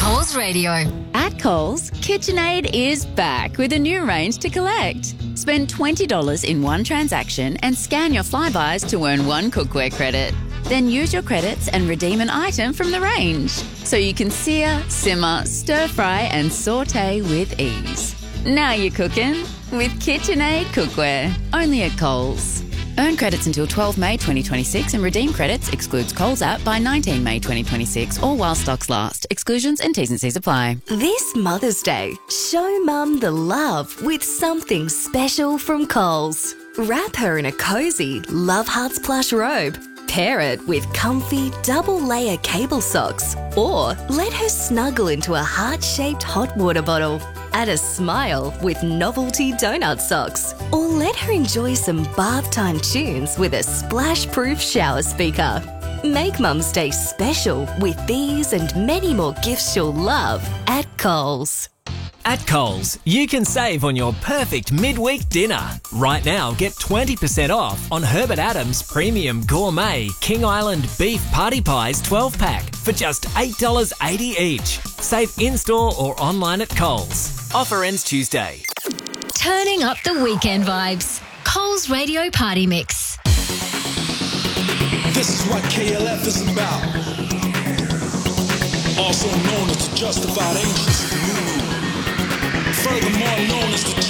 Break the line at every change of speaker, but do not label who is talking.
Coles Radio.
At Coles, KitchenAid is back with a new range to collect. Spend $20 in one transaction and scan your Flybuys to earn one cookware credit. Then use your credits and redeem an item from the range, so you can sear, simmer, stir-fry and sauté with ease. Now you're cooking with KitchenAid cookware, only at Coles. Earn credits until 12 May 2026 and redeem credits, excludes Coles app, by 19 May 2026 or while stocks last. Exclusions and T's and C's apply.
This Mother's Day, show Mum the love with something special from Coles. Wrap her in a cosy Love Hearts plush robe. Pair it with comfy double-layer cable socks, or let her snuggle into a heart-shaped hot water bottle. Add a smile with novelty donut socks, or let her enjoy some bath time tunes with a splash-proof shower speaker. Make Mum's Day special with these and many more gifts she'll love at Coles.
At Coles, you can save on your perfect midweek dinner. Right now, get 20% off on Herbert Adams Premium Gourmet King Island Beef Party Pies 12-pack for just $8.80 each. Save in-store or online at Coles. Offer ends Tuesday.
Turning up the weekend vibes. Coles Radio Party Mix.
This is what KLF is about. Also known as the Justified Angels. Furthermore known as the